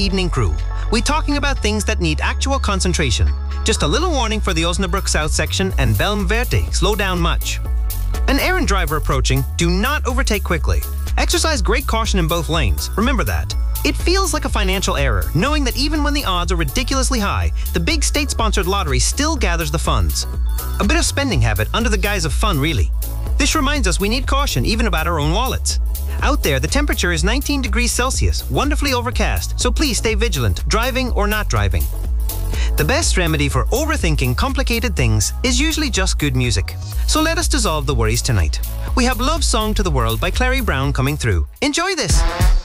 evening crew. We're talking about things that need actual concentration. Just a little warning for the Osnabrück South section and Belm Verte, slow down much. An errand driver approaching, do not overtake quickly. Exercise great caution in both lanes, remember that. It feels like a financial error, knowing that even when the odds are ridiculously high, the big state-sponsored lottery still gathers the funds. A bit of spending habit under the guise of fun, really. This reminds us we need caution even about our own wallets. Out there, the temperature is 19 degrees Celsius, wonderfully overcast, so please stay vigilant, driving or not driving. The best remedy for overthinking complicated things is usually just good music. So let us dissolve the worries tonight. We have Love Song to the World by Clary Brown coming through. Enjoy this!